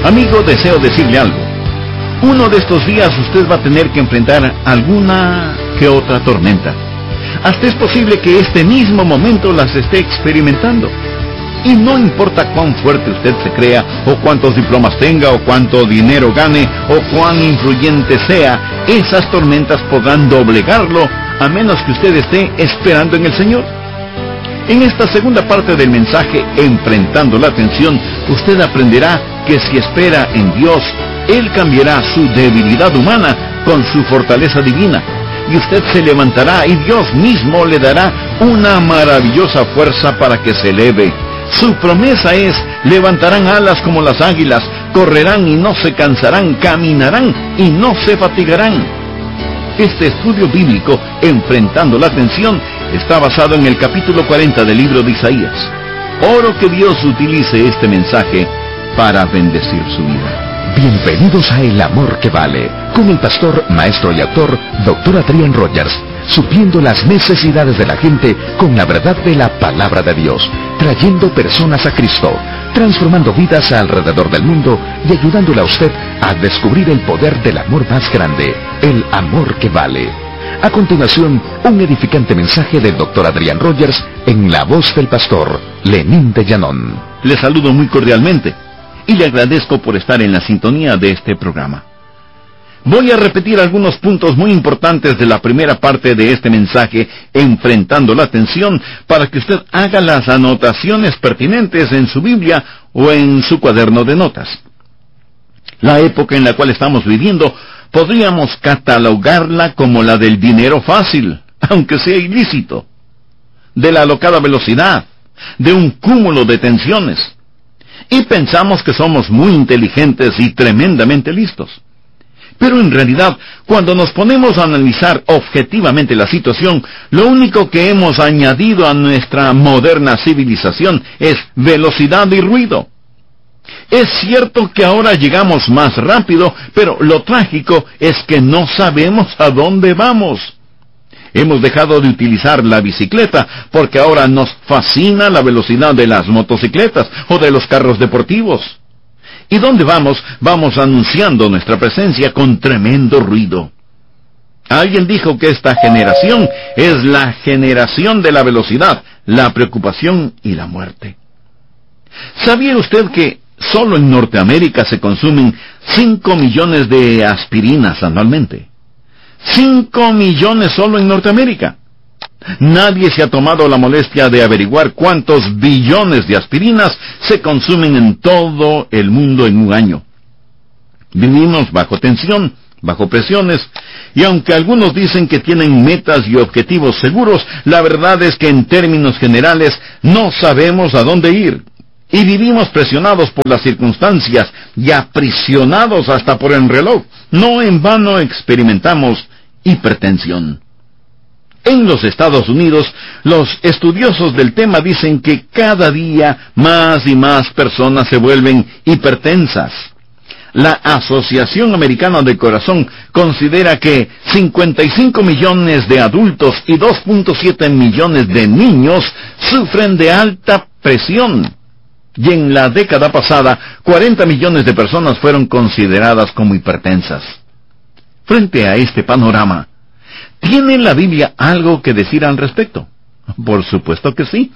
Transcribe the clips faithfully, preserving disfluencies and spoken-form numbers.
Amigo, deseo decirle algo. Uno de estos días usted va a tener que enfrentar alguna que otra tormenta. Hasta es posible que este mismo momento las esté experimentando. Y no importa cuán fuerte usted se crea, o cuántos diplomas tenga, o cuánto dinero gane, o cuán influyente sea, esas tormentas podrán doblegarlo, a menos que usted esté esperando en el Señor. En esta segunda parte del mensaje, Enfrentando la Tensión, usted aprenderá que si espera en Dios, Él cambiará su debilidad humana con su fortaleza divina. Y usted se levantará y Dios mismo le dará una maravillosa fuerza para que se eleve. Su promesa es: levantarán alas como las águilas, correrán y no se cansarán, caminarán y no se fatigarán. Este estudio bíblico, Enfrentando la Tensión, está basado en el capítulo cuarenta del libro de Isaías. Oro que Dios utilice este mensaje para bendecir su vida. Bienvenidos a El Amor que Vale, con el pastor, maestro y autor, doctor Adrian Rogers, supliendo las necesidades de la gente con la verdad de la palabra de Dios, trayendo personas a Cristo, transformando vidas alrededor del mundo y ayudándole a usted a descubrir el poder del amor más grande, el amor que vale. A continuación, un edificante mensaje del doctor Adrian Rogers en la voz del pastor Lenín de Llanón. Le saludo muy cordialmente y le agradezco por estar en la sintonía de este programa. Voy a repetir algunos puntos muy importantes de la primera parte de este mensaje, Enfrentando la Tensión, para que usted haga las anotaciones pertinentes en su Biblia o en su cuaderno de notas. La época en la cual estamos viviendo podríamos catalogarla como la del dinero fácil, aunque sea ilícito, de la alocada velocidad, de un cúmulo de tensiones. Y pensamos que somos muy inteligentes y tremendamente listos. Pero en realidad, cuando nos ponemos a analizar objetivamente la situación, lo único que hemos añadido a nuestra moderna civilización es velocidad y ruido. Es cierto que ahora llegamos más rápido, pero lo trágico es que no sabemos a dónde vamos. Hemos dejado de utilizar la bicicleta porque ahora nos fascina la velocidad de las motocicletas o de los carros deportivos. ¿Y dónde vamos? Vamos anunciando nuestra presencia con tremendo ruido. Alguien dijo que esta generación es la generación de la velocidad, la preocupación y la muerte. ¿Sabía usted que solo en Norteamérica se consumen cinco millones de aspirinas anualmente? cinco millones solo en Norteamérica. Nadie se ha tomado la molestia de averiguar cuántos billones de aspirinas se consumen en todo el mundo en un año. Vivimos bajo tensión, bajo presiones, y aunque algunos dicen que tienen metas y objetivos seguros, la verdad es que en términos generales no sabemos a dónde ir. Y vivimos presionados por las circunstancias y aprisionados hasta por el reloj. No en vano experimentamos hipertensión. En los Estados Unidos, los estudiosos del tema dicen que cada día más y más personas se vuelven hipertensas. La Asociación Americana del Corazón considera que cincuenta y cinco millones de adultos y dos punto siete millones de niños sufren de alta presión. Y en la década pasada, cuarenta millones de personas fueron consideradas como hipertensas. Frente a este panorama, ¿tiene la Biblia algo que decir al respecto? Por supuesto que sí.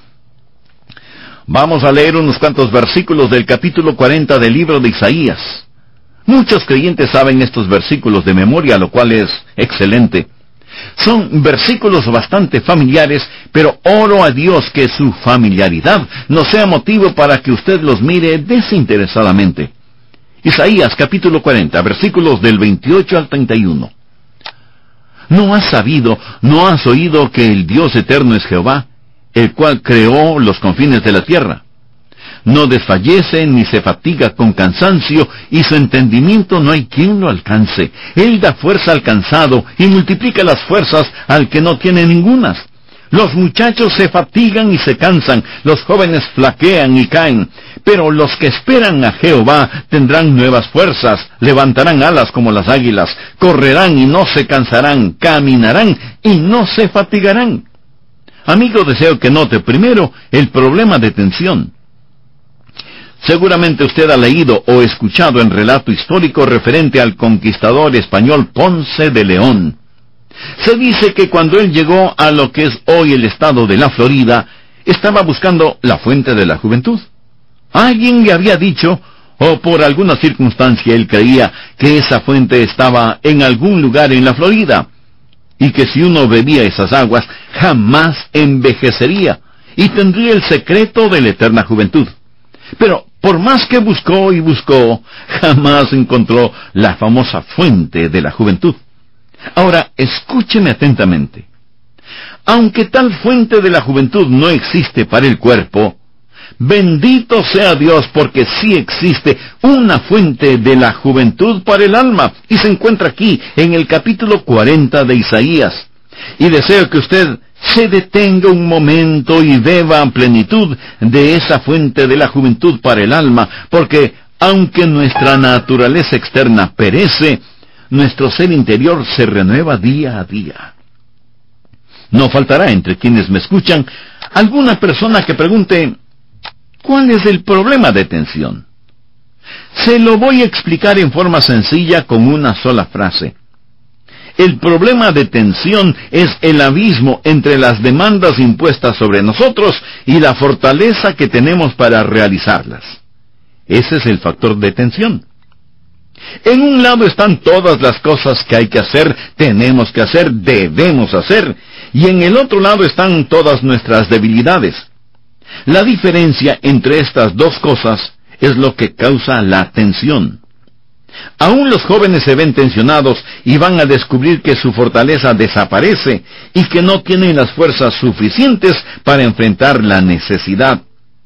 Vamos a leer unos cuantos versículos del capítulo cuarenta del libro de Isaías. Muchos creyentes saben estos versículos de memoria, lo cual es excelente. Son versículos bastante familiares, pero oro a Dios que su familiaridad no sea motivo para que usted los mire desinteresadamente. Isaías capítulo cuarenta, versículos del veintiocho al treinta y uno. ¿No has sabido, no has oído que el Dios eterno es Jehová, el cual creó los confines de la tierra? No desfallece ni se fatiga con cansancio, y su entendimiento no hay quien lo alcance. Él da fuerza al cansado y multiplica las fuerzas al que no tiene ningunas. Los muchachos se fatigan y se cansan, los jóvenes flaquean y caen. Pero los que esperan a Jehová tendrán nuevas fuerzas, levantarán alas como las águilas, correrán y no se cansarán, caminarán y no se fatigarán. Amigo, deseo que note primero el problema de tensión. Seguramente usted ha leído o escuchado el relato histórico referente al conquistador español Ponce de León. Se dice que cuando él llegó a lo que es hoy el estado de la Florida, estaba buscando la fuente de la juventud. Alguien le había dicho, o por alguna circunstancia él creía que esa fuente estaba en algún lugar en la Florida, y que si uno bebía esas aguas, jamás envejecería, y tendría el secreto de la eterna juventud. Pero por más que buscó y buscó, jamás encontró la famosa fuente de la juventud. Ahora, escúcheme atentamente. Aunque tal fuente de la juventud no existe para el cuerpo, bendito sea Dios porque sí existe una fuente de la juventud para el alma, y se encuentra aquí en el capítulo cuarenta de Isaías. Y deseo que usted se detenga un momento y beba en plenitud de esa fuente de la juventud para el alma, porque aunque nuestra naturaleza externa perece, nuestro ser interior se renueva día a día. No faltará entre quienes me escuchan alguna persona que pregunte, ¿cuál es el problema de tensión? Se lo voy a explicar en forma sencilla con una sola frase. El problema de tensión es el abismo entre las demandas impuestas sobre nosotros y la fortaleza que tenemos para realizarlas. Ese es el factor de tensión. En un lado están todas las cosas que hay que hacer, tenemos que hacer, debemos hacer, y en el otro lado están todas nuestras debilidades. La diferencia entre estas dos cosas es lo que causa la tensión. Aún los jóvenes se ven tensionados y van a descubrir que su fortaleza desaparece y que no tienen las fuerzas suficientes para enfrentar la necesidad.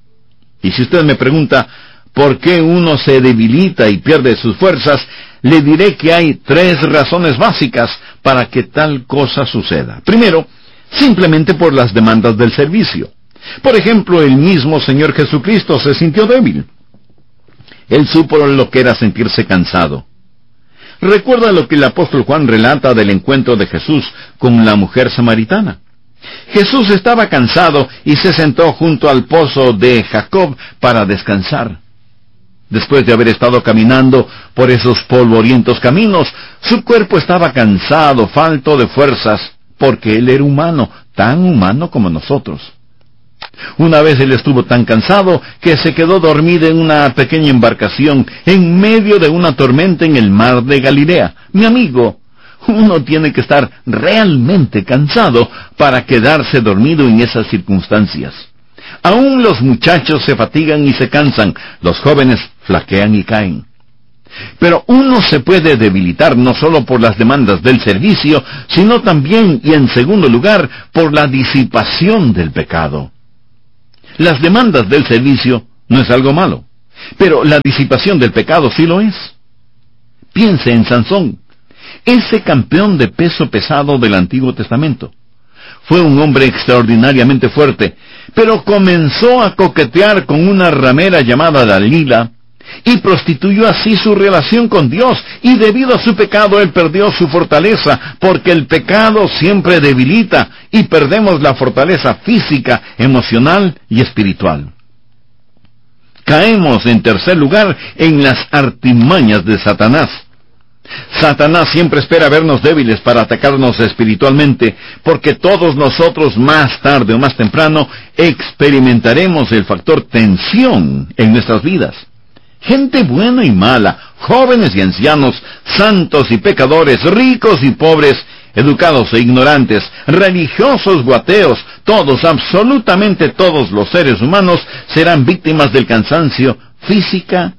Y si usted me pregunta, ¿por qué uno se debilita y pierde sus fuerzas? Le diré que hay tres razones básicas para que tal cosa suceda. Primero, simplemente por las demandas del servicio. Por ejemplo, el mismo Señor Jesucristo se sintió débil. Él supo lo que era sentirse cansado. Recuerda lo que el apóstol Juan relata del encuentro de Jesús con la mujer samaritana. Jesús estaba cansado y se sentó junto al pozo de Jacob para descansar. Después de haber estado caminando por esos polvorientos caminos, su cuerpo estaba cansado, falto de fuerzas, porque él era humano, tan humano como nosotros. Una vez él estuvo tan cansado que se quedó dormido en una pequeña embarcación en medio de una tormenta en el mar de Galilea. Mi amigo, uno tiene que estar realmente cansado para quedarse dormido en esas circunstancias. Aún los muchachos se fatigan y se cansan, los jóvenes flaquean y caen. Pero uno se puede debilitar no solo por las demandas del servicio, sino también, y en segundo lugar, por la disipación del pecado. Las demandas del servicio no es algo malo, pero la disipación del pecado sí lo es. Piense en Sansón, ese campeón de peso pesado del Antiguo Testamento. Fue un hombre extraordinariamente fuerte, pero comenzó a coquetear con una ramera llamada Dalila, y prostituyó así su relación con Dios, y debido a su pecado él perdió su fortaleza, porque el pecado siempre debilita, y perdemos la fortaleza física, emocional y espiritual. Caemos, en tercer lugar, en las artimañas de Satanás. Satanás siempre espera vernos débiles para atacarnos espiritualmente, porque todos nosotros más tarde o más temprano experimentaremos el factor tensión en nuestras vidas. Gente buena y mala, jóvenes y ancianos, santos y pecadores, ricos y pobres, educados e ignorantes, religiosos o ateos, todos, absolutamente todos los seres humanos serán víctimas del cansancio física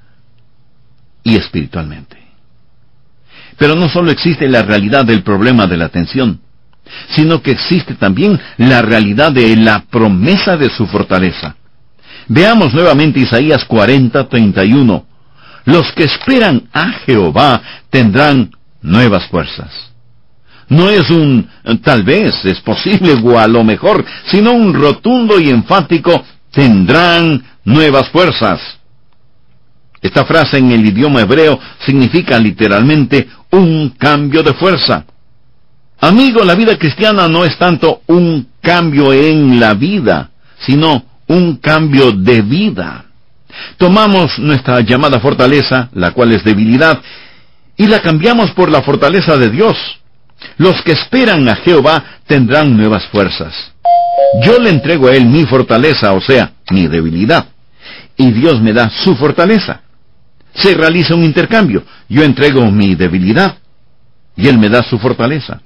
y espiritualmente. Pero no solo existe la realidad del problema de la tensión, sino que existe también la realidad de la promesa de su fortaleza. Veamos nuevamente Isaías cuarenta, treinta y uno. Los que esperan a Jehová tendrán nuevas fuerzas. No es un tal vez, es posible o a lo mejor, sino un rotundo y enfático tendrán nuevas fuerzas. Esta frase en el idioma hebreo significa literalmente un cambio de fuerza. Amigo, la vida cristiana no es tanto un cambio en la vida, sino un cambio de vida. Tomamos nuestra llamada fortaleza, la cual es debilidad, y la cambiamos por la fortaleza de Dios. Los que esperan a Jehová tendrán nuevas fuerzas. Yo le entrego a Él mi fortaleza, o sea, mi debilidad, y Dios me da su fortaleza. Se realiza un intercambio. Yo entrego mi debilidad, y Él me da su fortaleza.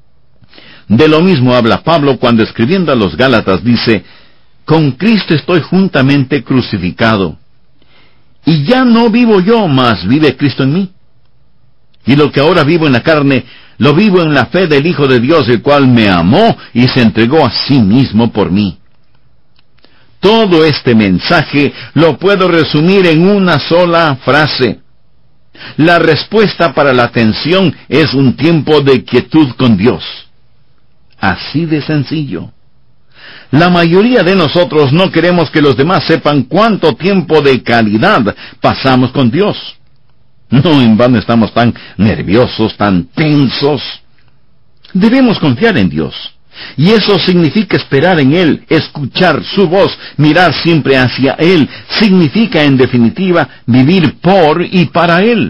De lo mismo habla Pablo cuando escribiendo a los Gálatas dice: con Cristo estoy juntamente crucificado, y ya no vivo yo, mas vive Cristo en mí. Y lo que ahora vivo en la carne, lo vivo en la fe del Hijo de Dios, el cual me amó y se entregó a sí mismo por mí. Todo este mensaje lo puedo resumir en una sola frase. La respuesta para la tensión es un tiempo de quietud con Dios. Así de sencillo. La mayoría de nosotros no queremos que los demás sepan cuánto tiempo de calidad pasamos con Dios. No en vano estamos tan nerviosos, tan tensos. Debemos confiar en Dios. Y eso significa esperar en Él, escuchar su voz, mirar siempre hacia Él. Significa, en definitiva, vivir por y para Él.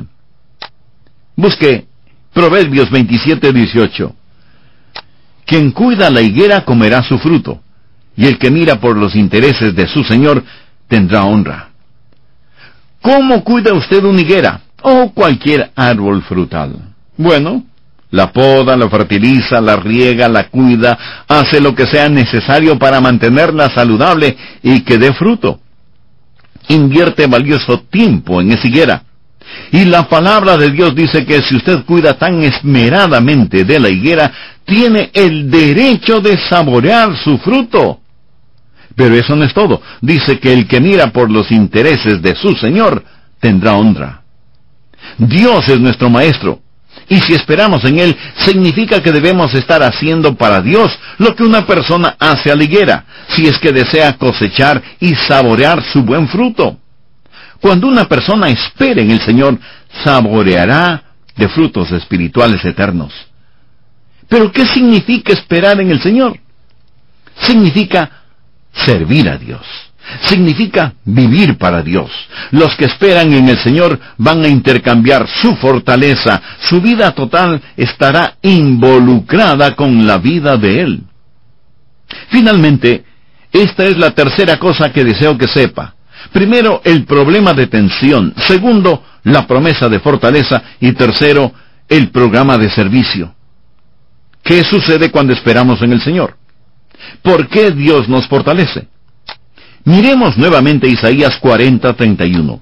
Busque Proverbios veintisiete dieciocho. Quien cuida la higuera comerá su fruto, y el que mira por los intereses de su Señor tendrá honra. ¿Cómo cuida usted una higuera o cualquier árbol frutal? Bueno, la poda, la fertiliza, la riega, la cuida, hace lo que sea necesario para mantenerla saludable y que dé fruto. Invierte valioso tiempo en esa higuera. Y la palabra de Dios dice que si usted cuida tan esmeradamente de la higuera, tiene el derecho de saborear su fruto. Pero eso no es todo. Dice que el que mira por los intereses de su Señor tendrá honra. Dios es nuestro Maestro. Y si esperamos en Él, significa que debemos estar haciendo para Dios lo que una persona hace a la higuera, si es que desea cosechar y saborear su buen fruto. Cuando una persona espera en el Señor, saboreará de frutos espirituales eternos. ¿Pero qué significa esperar en el Señor? Significa servir a Dios. Significa vivir para Dios. Los que esperan en el Señor van a intercambiar su fortaleza. Su vida total estará involucrada con la vida de Él. Finalmente, esta es la tercera cosa que deseo que sepa. Primero, el problema de tensión. Segundo, la promesa de fortaleza. Y tercero, el programa de servicio. ¿Qué sucede cuando esperamos en el Señor? ¿Por qué Dios nos fortalece? Miremos nuevamente Isaías cuarenta, treinta y uno.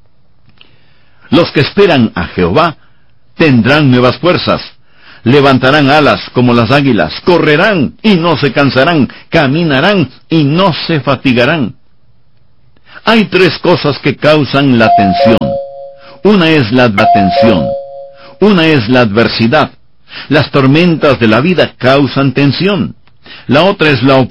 Los que esperan a Jehová tendrán nuevas fuerzas. Levantarán alas como las águilas. Correrán y no se cansarán. Caminarán y no se fatigarán. Hay tres cosas que causan la tensión. Una es la tensión. Una es la adversidad. Las tormentas de la vida causan tensión. La otra es la oposición.